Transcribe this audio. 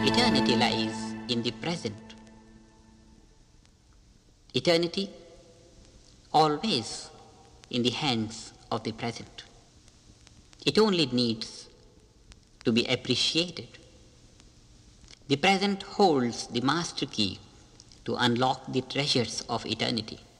Eternity lies in the present. Eternity always in the hands of the present. It only needs to be appreciated. The present holds the master key to unlock the treasures of eternity.